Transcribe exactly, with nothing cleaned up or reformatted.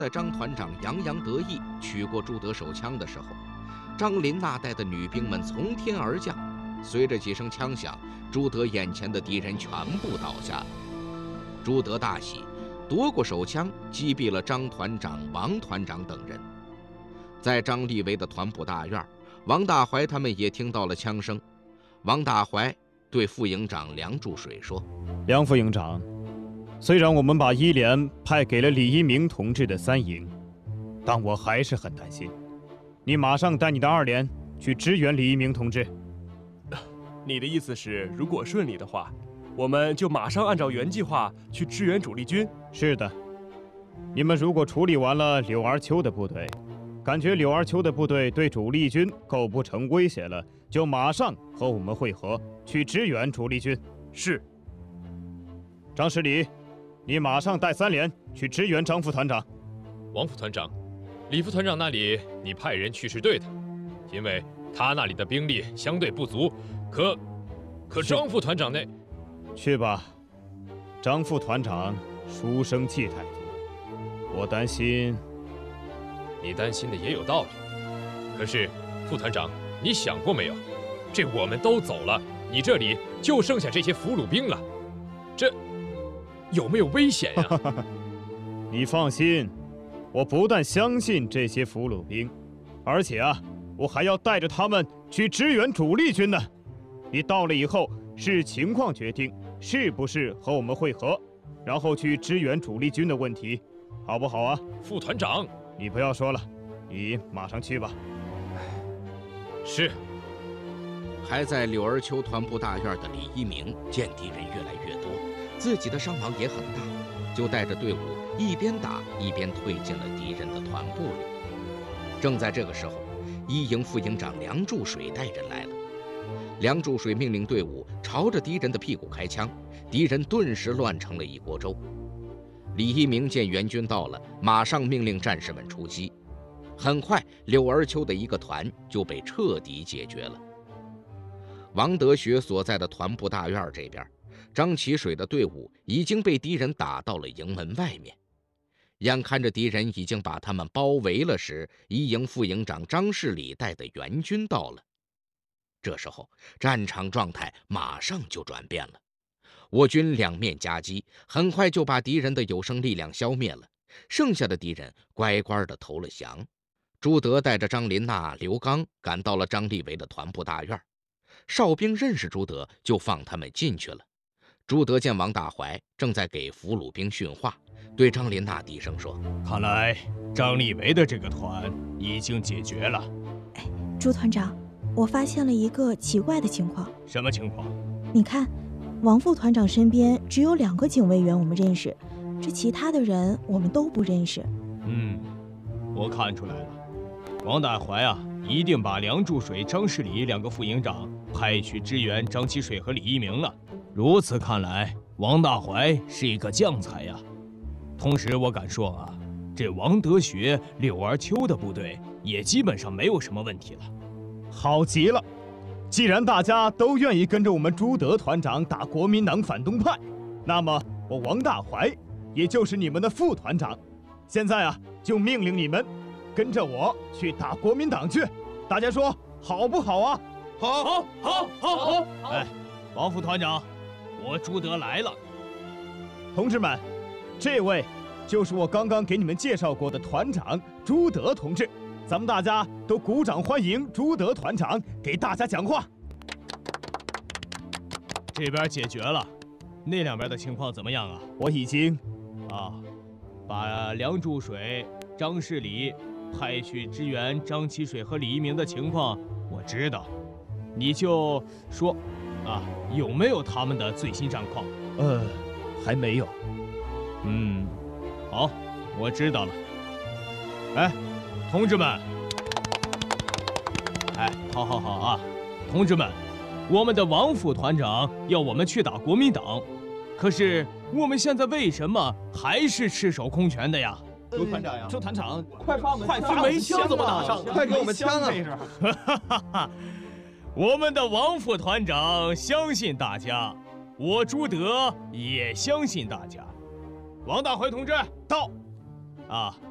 在张团长洋洋得意取过朱德手枪的时候，张林那带的女兵们从天而降，随着几声枪响，朱德眼前的敌人全部倒下了。朱德大喜，夺过手枪，击毙了张团长、王团长等人。在张立维的团部大院，王大怀他们也听到了枪声。王大怀对副营长梁注水说：“ 梁副营长，虽然我们把一连派给了李一鸣同志的三营，但我还是很担心。你马上带你的二连去支援李一鸣同志。” 你的意思是，如果顺利的话，我们就马上按照原计划去支援主力军？ 是的，你们如果处理完了柳儿秋的部队，感觉柳儿秋的部队对主力军构不成威胁了，就马上和我们会合，去支援主力军。 是。 张十里，你马上带三连去支援张副团长。 王副团长，李副团长那里你派人去是对的，因为他那里的兵力相对不足。可，可张副团长那…… 去吧，张副团长书生气太足，我担心。 你担心的也有道理，可是副团长，你想过没有？这我们都走了，你这里就剩下这些俘虏兵了，这有没有危险呀？ 你放心，我不但相信这些俘虏兵，而且啊，我还要带着他们去支援主力军呢。你到了以后，视情况决定是不是和我们会合，然后去支援主力军的问题，好不好啊？ 副团长， 你不要说了，你马上去吧。 是。 还在柳儿秋团部大院的李一鸣见敌人越来越多，自己的伤亡也很大，就带着队伍一边打一边退进了敌人的团部里。正在这个时候，一营副营长梁注水带人来了。梁注水命令队伍朝着敌人的屁股开枪，敌人顿时乱成了一锅粥。李一鸣见援军到了，马上命令战士们出击。很快，柳儿秋的一个团就被彻底解决了。王德学所在的团部大院这边，张其水的队伍已经被敌人打到了营门外面。眼看着敌人已经把他们包围了时，一营副营长张世礼带的援军到了。这时候，战场状态马上就转变了。我军两面夹击，很快就把敌人的有生力量消灭了。剩下的敌人乖乖地投了降。朱德带着张林娜、刘刚赶到了张立维的团部大院。哨兵认识朱德，就放他们进去了。朱德见王大怀正在给俘虏兵训话，对张林娜低声说：“ 看来张立维的这个团已经解决了。” 哎，朱团长，我发现了一个奇怪的情况。 什么情况？ 你看，王副团长身边只有两个警卫员我们认识，这其他的人我们都不认识。 嗯，我看出来了，王大怀啊，一定把梁注水、张世礼两个副营长派去支援张其水和李一鸣了。如此看来，王大怀是一个将才呀。同时，我敢说啊，这王德学、柳儿秋的部队也基本上没有什么问题了。 好极了！既然大家都愿意跟着我们朱德团长打国民党反动派，那么我王大怀，也就是你们的副团长，现在啊，就命令你们跟着我去打国民党去。大家说好不好啊？ 好，好，好，好，好！哎，王副团长，我朱德来了。 同志们，这位就是我刚刚给你们介绍过的团长朱德同志。咱们大家都鼓掌欢迎朱德团长给大家讲话。 这边解决了，那两边的情况怎么样啊？ 我已经， 啊，把梁注水、张世礼派去支援张其水和李一鸣的情况我知道，你就说，啊，有没有他们的最新战况？ 呃，还没有。 嗯，好，我知道了。哎。同志们，哎，好好好啊！同志们，我们的王副团长要我们去打国民党，可是我们现在为什么还是赤手空拳的呀？ 朱团长呀， 朱团长， 快发我们快发没枪怎么打上？快给我们枪啊！ 哈哈哈！我们的王副团长相信大家，我朱德也相信大家。王大怀同志到，啊。